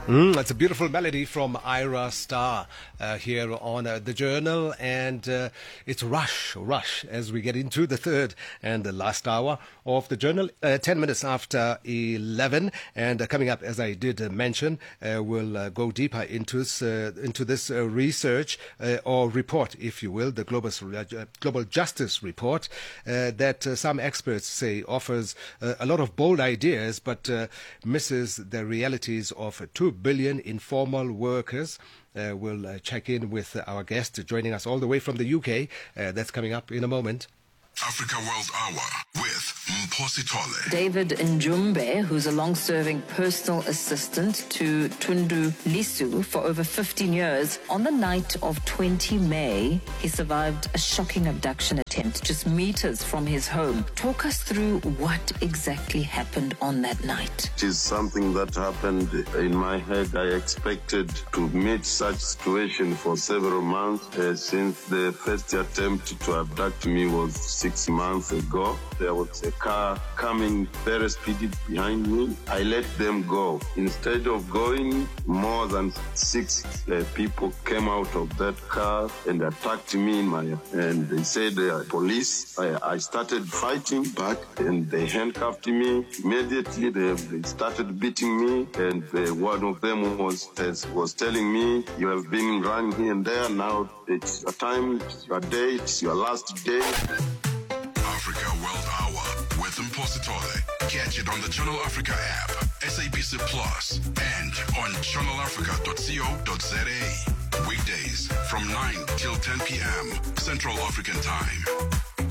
It's a beautiful melody from Ira Star here on The Journal, and it's rush as we get into the third and the last hour of The Journal, 10 minutes after 11, and coming up, as I did mention, we'll go deeper into this research or report, if you will, the Global Justice Report that some experts say offers a lot of bold ideas but misses the realities of 2 billion informal workers. We'll check in with our guest joining us all the way from the UK. That's coming up in a moment. Africa World Hour with Mphosi Tole. David Njumbe, who's a long-serving personal assistant to Tundu Lisu for over 15 years, on the night of 20 May, he survived a shocking abduction attempt just meters from his home. Talk us through what exactly happened on that night. It is something that happened in my head. I expected to meet such situation for several months since the first attempt to abduct me was 6 months ago. There was a car coming very speedy behind me. I let them go. Instead of going, more than 6 people came out of that car and attacked me and they said police. I started fighting back and they handcuffed me. Immediately they started beating me, and one of them was telling me, "You have been running here and there. Now it's your time, it's your day, it's your last day." Africa World Hour with Mphosi Tole. Catch it on the Channel Africa app, SABC Plus, and on channelafrica.co.za. Weekdays from 9 till 10 p.m. Central African Time.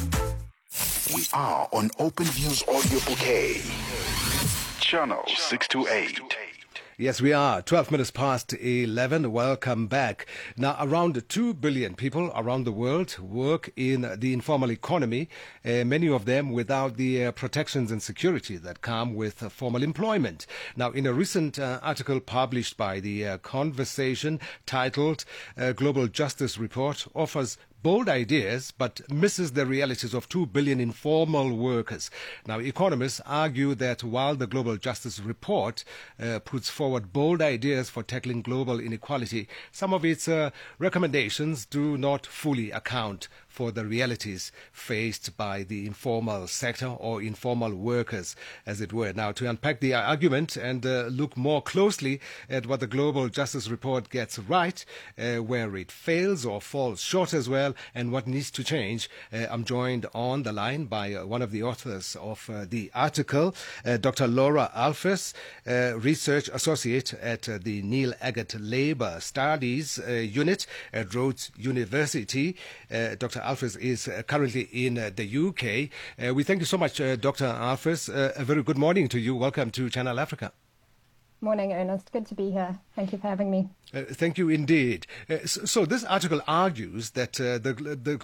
We are on Open Views Audio Bouquet. Channel 628. Yes, we are. 12 minutes past 11. Welcome back. Now, around 2 billion people around the world work in the informal economy, many of them without the protections and security that come with formal employment. Now, in a recent article published by The Conversation titled Global Justice Report offers bold ideas, but misses the realities of 2 billion informal workers. Now, economists argue that while the Global Justice Report puts forward bold ideas for tackling global inequality, some of its recommendations do not fully account for the realities faced by the informal sector or informal workers, as it were. Now, to unpack the argument and look more closely at what the Global Justice Report gets right, where it fails or falls short as well, and what needs to change, I'm joined on the line by one of the authors of the article, Dr. Laura Alphys, Research Associate at the Neil Agate Labour Studies Unit at Rhodes University. Dr. Alphys is currently in the UK. We thank you so much, Dr. Alphys. A very good morning to you. Welcome to Channel Africa. Morning, Ernest. Good to be here. Thank you for having me. Thank you indeed. So this article argues that the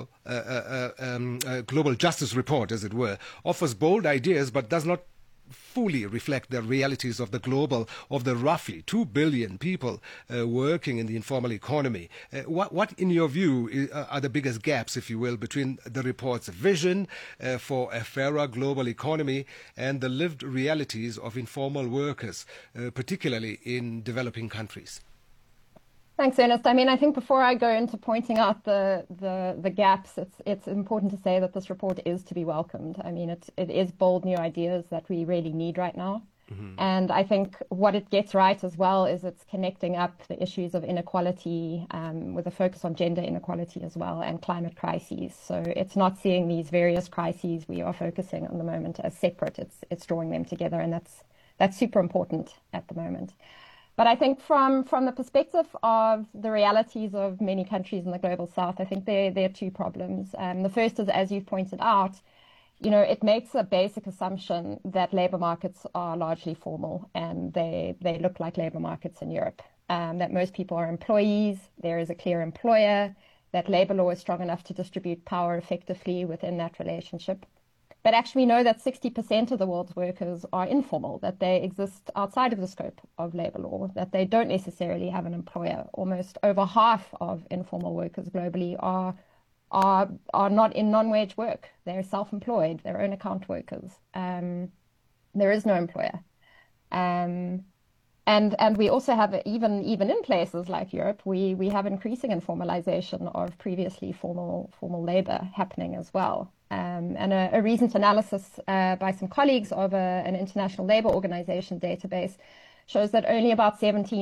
global justice report, as it were, offers bold ideas but does not fully reflect the realities of the roughly 2 billion people working in the informal economy. What, in your view, are the biggest gaps, if you will, between the report's vision for a fairer global economy and the lived realities of informal workers, particularly in developing countries? Thanks, Ernest. I mean, I think before I go into pointing out the gaps, it's important to say that this report is to be welcomed. I mean, it is bold new ideas that we really need right now. Mm-hmm. And I think what it gets right as well is it's connecting up the issues of inequality with a focus on gender inequality as well and climate crises. So it's not seeing these various crises we are focusing on the moment as separate. It's drawing them together, and that's super important at the moment. But I think from the perspective of the realities of many countries in the global south, I think there are two problems. The first is, as you've pointed out, it makes a basic assumption that labor markets are largely formal and they look like labor markets in Europe, that most people are employees, there is a clear employer, that labor law is strong enough to distribute power effectively within that relationship. But actually we know that 60% of the world's workers are informal, that they exist outside of the scope of labor law, that they don't necessarily have an employer. Almost over half of informal workers globally are not in non-wage work. They're self-employed, their own account workers. There is no employer. And we also have, even in places like Europe, we have increasing informalization of previously formal labor happening as well. And a recent analysis by some colleagues of an international labor organization database shows that only about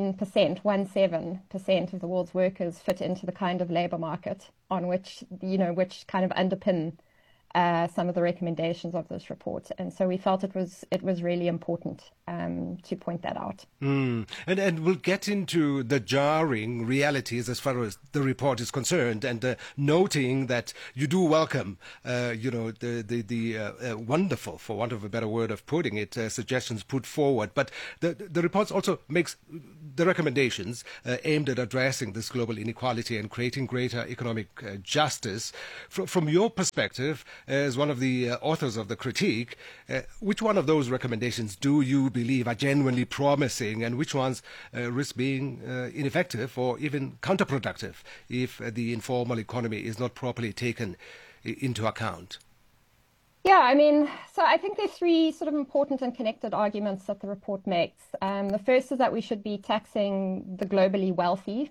17% of the world's workers fit into the kind of labor market on which kind of underpin some of the recommendations of this report. And so we felt it was really important to point that out. And we'll get into the jarring realities as far as the report is concerned, and noting that you do welcome, the wonderful, for want of a better word of putting it, suggestions put forward. But the report also makes the recommendations aimed at addressing this global inequality and creating greater economic justice. From your perspective, as one of the authors of the critique, which one of those recommendations do you believe are genuinely promising, and which ones risk being ineffective or even counterproductive if the informal economy is not properly taken into account? Yeah, I mean, so I think there's three sort of important and connected arguments that the report makes. The first is that we should be taxing the globally wealthy,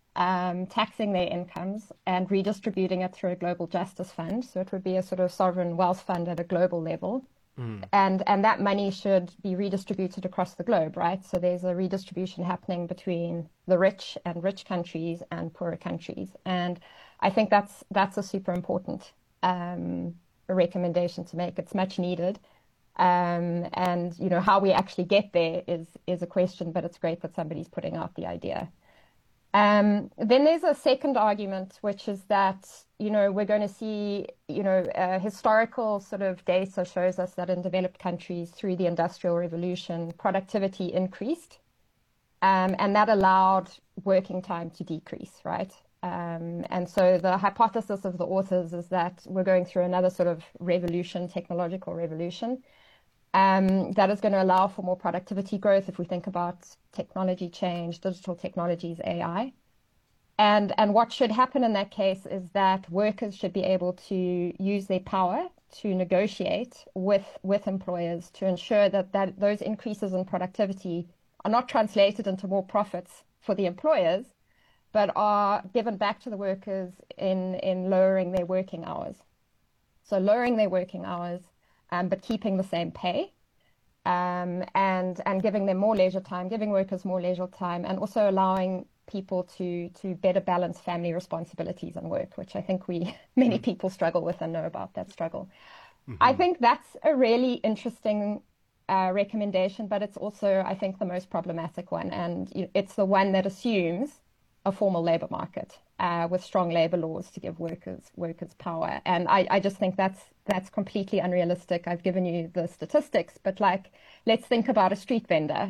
taxing their incomes and redistributing it through a global justice fund. So it would be a sort of sovereign wealth fund at a global level. And that money should be redistributed across the globe, right? So there's a redistribution happening between the rich countries and poorer countries. And I think that's a super important recommendation to make. It's much needed. And, how we actually get there is a question, but it's great that somebody's putting out the idea. Then there's a second argument, which is that, we're going to see, historical sort of data shows us that in developed countries through the Industrial Revolution, productivity increased, and that allowed working time to decrease, right? And so the hypothesis of the authors is that we're going through another sort of revolution, technological revolution, that is going to allow for more productivity growth if we think about technology change, digital technologies, AI. And what should happen in that case is that workers should be able to use their power to negotiate with employers to ensure that those increases in productivity are not translated into more profits for the employers, but are given back to the workers in lowering their working hours. So lowering their working hours, but keeping the same pay, and giving them more leisure time, giving workers more leisure time, and also allowing people to better balance family responsibilities and work, which I think many people struggle with and know about that struggle. Mm-hmm. I think that's a really interesting recommendation, but it's also, I think, the most problematic one. And it's the one that assumes a formal labor market with strong labor laws to give workers power. And I just think that's completely unrealistic. I've given you the statistics, but let's think about a street vendor,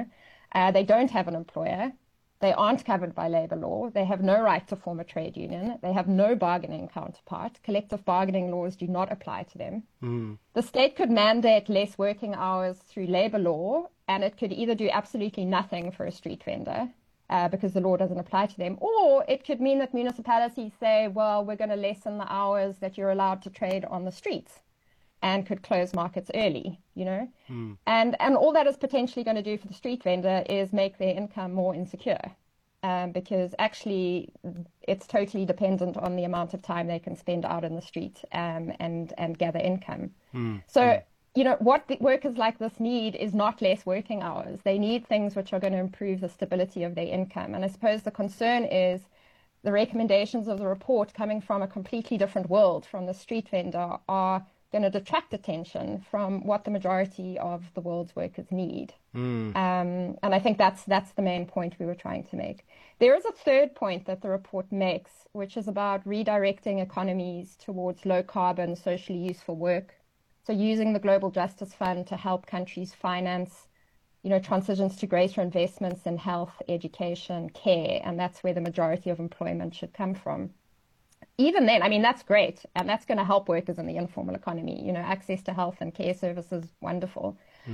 they don't have an employer. They aren't covered by labor law. They have no right to form a trade union. They have no bargaining counterpart. Collective bargaining laws do not apply to them. Mm. The state could mandate less working hours through labor law, and it could either do absolutely nothing for a street vendor because the law doesn't apply to them, or it could mean that municipalities say, well, we're going to lessen the hours that you're allowed to trade on the streets, and could close markets early, Mm. And all that is potentially going to do for the street vendor is make their income more insecure, because actually it's totally dependent on the amount of time they can spend out in the street and gather income. Mm. So, what the workers like this need is not less working hours. They need things which are going to improve the stability of their income. And I suppose the concern is the recommendations of the report coming from a completely different world, from the street vendor, are going to detract attention from what the majority of the world's workers need. Mm. And I think that's the main point we were trying to make. There is a third point that the report makes, which is about redirecting economies towards low carbon, socially useful work. So using the Global Justice Fund to help countries finance, transitions to greater investments in health, education, care, and that's where the majority of employment should come from. Even then, I mean, that's great, and that's going to help workers in the informal economy. Access to health and care services, wonderful.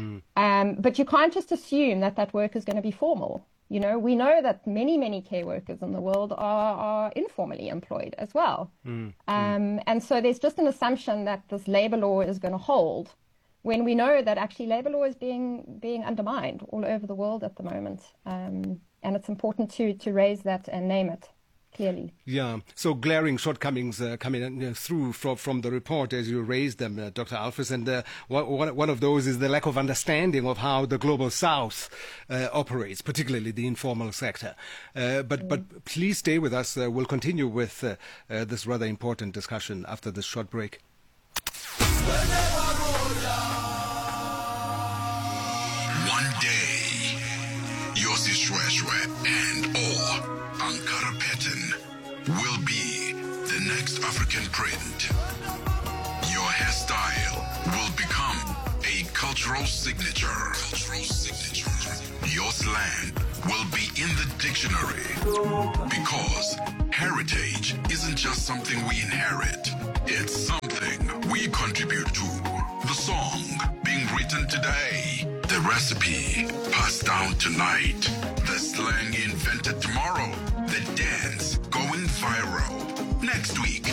Mm. But you can't just assume that work is going to be formal. We know that many care workers in the world are informally employed as well. Mm. And so there's just an assumption that this labor law is going to hold when we know that actually labor law is being undermined all over the world at the moment. And it's important to raise that and name it clearly. Yeah, so glaring shortcomings coming through from the report as you raised them, Dr. Alphys, and one of those is the lack of understanding of how the global south operates, particularly the informal sector. But please stay with us. We'll continue with this rather important discussion after this short break. One day, Yossi Shweshwe and or Ankara Patton will be the next African print. Your hairstyle will become a cultural signature. Your slang will be in the dictionary because heritage isn't just something we inherit. It's something we contribute to. The song being written today, the recipe passed down tonight, the slang invented tomorrow, the dance going viral next week.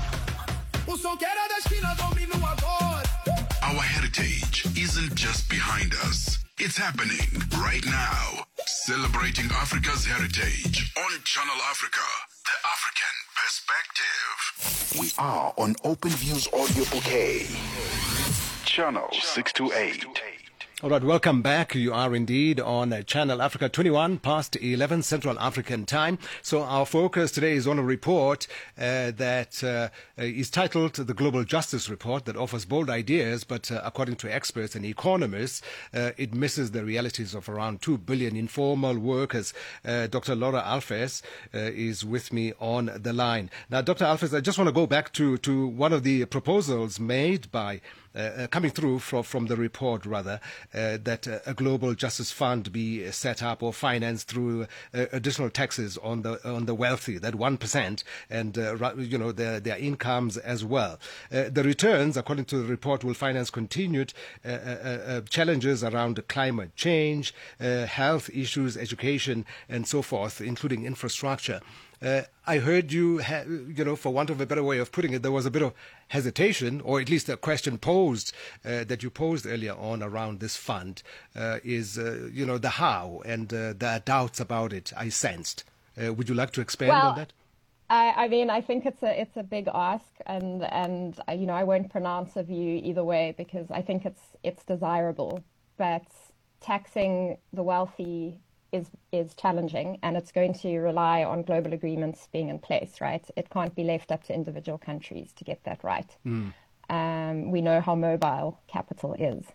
Our heritage isn't just behind us, it's happening right now. Celebrating Africa's heritage on Channel Africa, the African perspective. We are on Open Views Audio Bouquet. Channel 628. All right, welcome back. You are indeed on Channel Africa, 21 past 11 Central African time. So our focus today is on a report that is titled The Global Justice Report, that offers bold ideas, but according to experts and economists, it misses the realities of around 2 billion informal workers. Dr. Laura Alphys is with me on the line. Now, Dr. Alphys, I just want to go back to one of the proposals made by coming through from the report, rather, that a global justice fund be set up or financed through additional taxes on the wealthy, that 1%, and their incomes as well. The returns, according to the report, will finance continued challenges around climate change, health issues, education, and so forth, including infrastructure. I heard you, for want of a better way of putting it, there was a bit of hesitation, or at least a question posed that you posed earlier on around this fund, the how and the doubts about it, I sensed. Would you like to expand on that? I mean, I think it's a big ask, and I won't pronounce a view either way because I think it's desirable, but taxing the wealthy is challenging, and it's going to rely on global agreements being in place, right? It can't be left up to individual countries to get that right. We know how mobile capital is.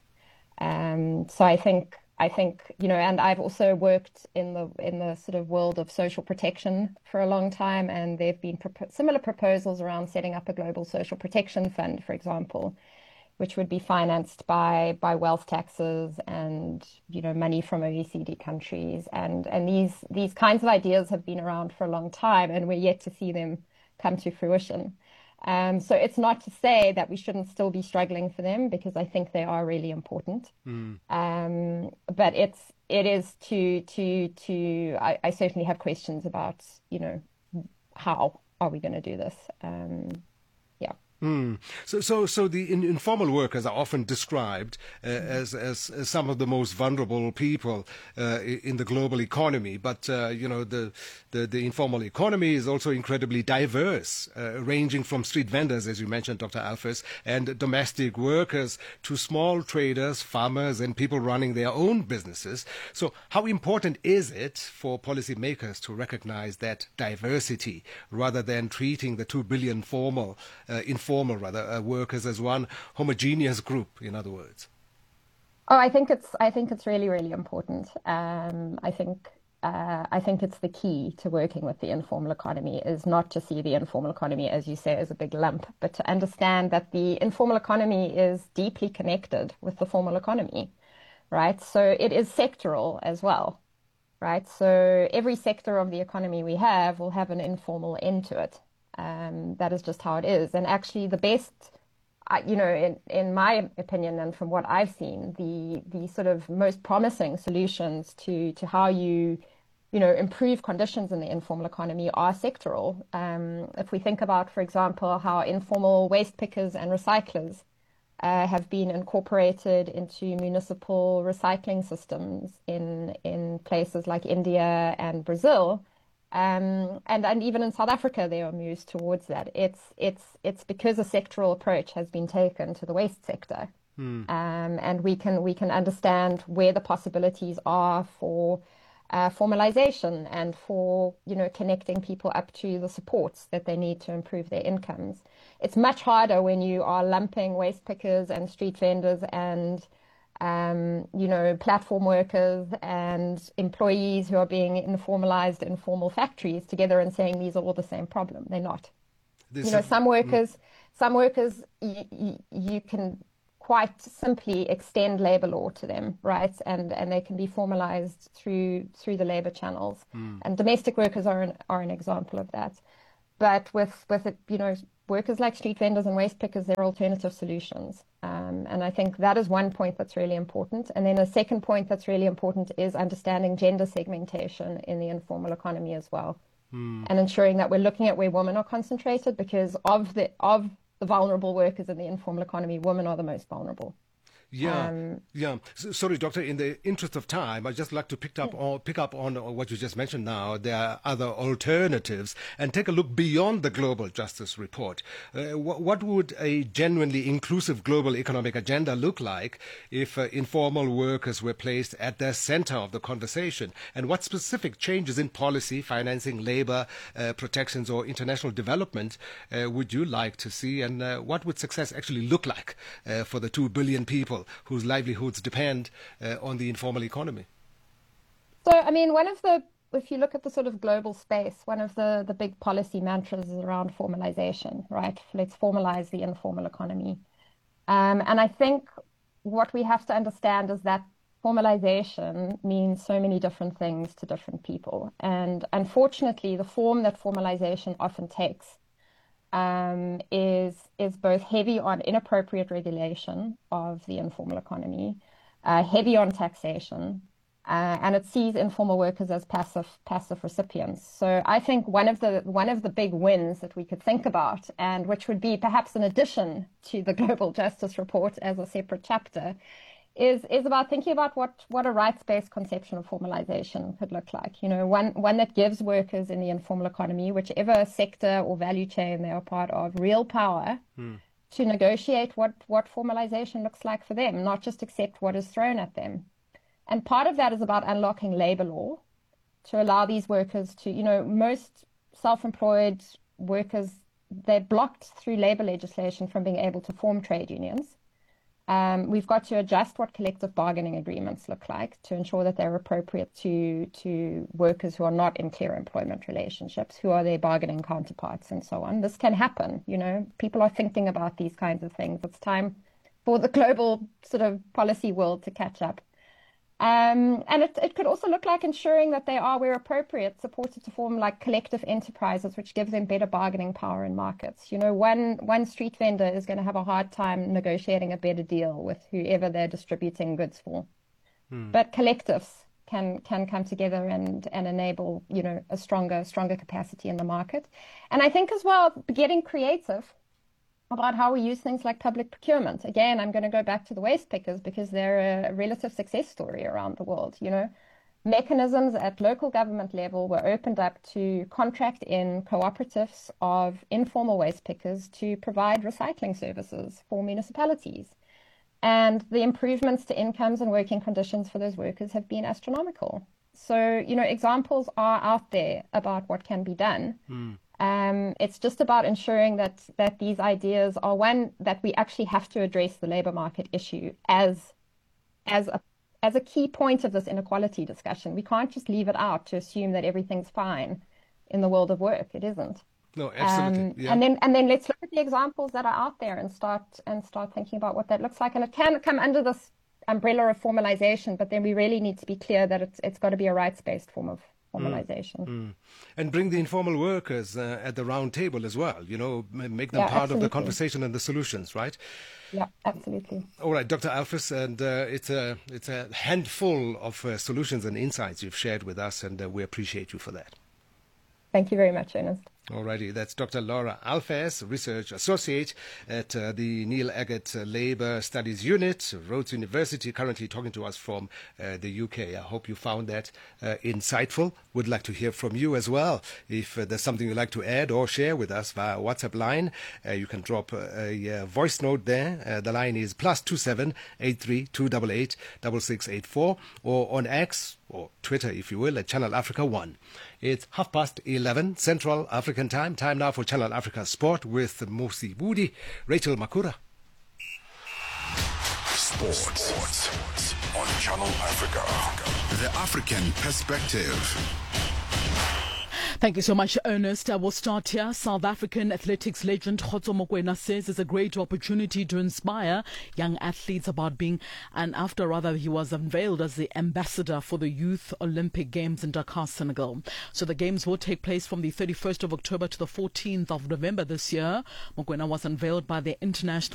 So I think, and I've also worked in the sort of world of social protection for a long time, and there've been similar proposals around setting up a global social protection fund, for example, which would be financed by wealth taxes and money from OECD countries, and these kinds of ideas have been around for a long time, and we're yet to see them come to fruition. So it's not to say that we shouldn't still be struggling for them, because I think they are really important. But it is I certainly have questions about how are we going to do this. So the informal workers are often described as some of the most vulnerable people in the global economy. But the informal economy is also incredibly diverse, ranging from street vendors, as you mentioned, Dr. Alphys, and domestic workers to small traders, farmers, and people running their own businesses. So how important is it for policymakers to recognize that diversity rather than treating the 2 billion informal workers as one homogeneous group, in other words? Oh, I think it's really, really important. I think it's the key to working with the informal economy is not to see the informal economy, as you say, as a big lump, but to understand that the informal economy is deeply connected with the formal economy, right? So it is sectoral as well, right? So every sector of the economy we have will have an informal end to it. That is just how it is. And actually the best, in my opinion, and from what I've seen, the sort of most promising solutions to how you improve conditions in the informal economy are sectoral. If we think about, for example, how informal waste pickers and recyclers have been incorporated into municipal recycling systems in places like India and Brazil. And even in South Africa, there are moves towards that. It's because a sectoral approach has been taken to the waste sector. And we can understand where the possibilities are for formalization and for, connecting people up to the supports that they need to improve their incomes. It's much harder when you are lumping waste pickers and street vendors and, platform workers and employees who are being informalized in formal factories together and saying these are all the same problem. They're not. Some workers, you can quite simply extend labor law to them, right? And they can be formalized through the labor channels. And domestic workers are an example of that. But with workers like street vendors and waste pickers, there are alternative solutions. And I think that is one point that's really important. And then a second point that's really important is understanding gender segmentation in the informal economy as well. And ensuring that we're looking at where women are concentrated, because of the vulnerable workers in the informal economy, women are the most vulnerable. Sorry, Doctor, in the interest of time, I'd just like to pick up on what you just mentioned now. There are other alternatives, and take a look beyond the Global Justice Report. What would a genuinely inclusive global economic agenda look like if informal workers were placed at the center of the conversation? And what specific changes in policy, financing, labor protections, or international development would you like to see? And what would success actually look like for the 2 billion people whose livelihoods depend on the informal economy? So, if you look at the sort of global space, one of the big policy mantras is around formalization, right? Let's formalize the informal economy. And I think what we have to understand is that formalization means so many different things to different people. And unfortunately, the form that formalization often takes is both heavy on inappropriate regulation of the informal economy, heavy on taxation, and it sees informal workers as passive recipients. So I think one of the big wins that we could think about, and which would be perhaps an addition to the Global Justice Report as a separate chapter, is about thinking about what a rights-based conception of formalization could look like. One that gives workers in the informal economy, whichever sector or value chain they are part of, real power to negotiate what formalization looks like for them, not just accept what is thrown at them. And part of that is about unlocking labor law to allow these workers to, most self-employed workers, they're blocked through labor legislation from being able to form trade unions. We've got to adjust what collective bargaining agreements look like to ensure that they're appropriate to workers who are not in clear employment relationships, who are their bargaining counterparts and so on. This can happen, people are thinking about these kinds of things. It's time for the global sort of policy world to catch up. And it could also look like ensuring that they are, where appropriate, supported to form like collective enterprises, which give them better bargaining power in markets. One street vendor is going to have a hard time negotiating a better deal with whoever they're distributing goods for. But collectives can come together and enable, a stronger capacity in the market. And I think as well, getting creative about how we use things like public procurement. Again, I'm going to go back to the waste pickers because they're a relative success story around the world. Mechanisms at local government level were opened up to contract in cooperatives of informal waste pickers to provide recycling services for municipalities. And the improvements to incomes and working conditions for those workers have been astronomical. So, examples are out there about what can be done. It's just about ensuring that these ideas are one that we actually have to address the labor market issue as a key point of this inequality discussion. We can't just leave it out to assume that everything's fine in the world of work. It isn't. No, absolutely. Yeah. And then let's look at the examples that are out there and start thinking about what that looks like. And it can come under this umbrella of formalization, but then we really need to be clear that it's got to be a rights-based form of formalization. And bring the informal workers at the round table as well, make them part of the conversation and the solutions, right? Yeah, absolutely. All right, Dr. Alphys, and it's a handful of solutions and insights you've shared with us, and we appreciate you for that. Thank you very much, Ernest. Alrighty, that's Dr. Laura Alves, Research Associate at the Neil Agate Labour Studies Unit, Rhodes University, currently talking to us from the UK. I hope you found that insightful. Would like to hear from you as well. If there's something you'd like to add or share with us via WhatsApp line, you can drop a voice note there. The line is +27 83 288 6684, or on X, or Twitter, if you will, at Channel Africa 1. It's 11:30 Central African Time. Time now for Channel Africa Sport with Musi Budi, Rachel Makura. Sports on Channel Africa. The African Perspective. Thank you so much, Ernest. I will start here. South African athletics legend Khotso Mokoena says it's a great opportunity to inspire young athletes about being, and after rather he was unveiled as the ambassador for the Youth Olympic Games in Dakar, Senegal. So the games will take place from the 31st of October to the 14th of November this year. Mokoena was unveiled by the International